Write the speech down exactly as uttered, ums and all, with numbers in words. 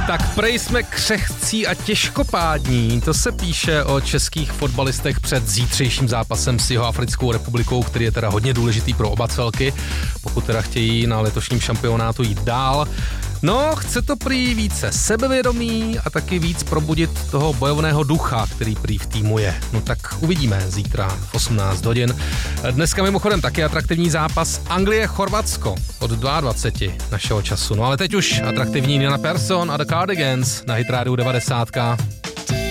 Tak prej jsme křehcí a těžkopádní, to se píše o českých fotbalistech před zítřejším zápasem s Jihoafrickou republikou, který je teda hodně důležitý pro oba celky, pokud teda chtějí na letošním šampionátu jít dál. No, chce to prý více sebevědomí a taky víc probudit toho bojovného ducha, který prý v týmu je. No tak uvidíme zítra v osmnáct hodin. Dneska mimochodem taky atraktivní zápas Anglie-Chorvatsko od dvacet dva našeho času. No ale teď už atraktivní Nina Persson a The Cardigans na Hit Radio devadesát.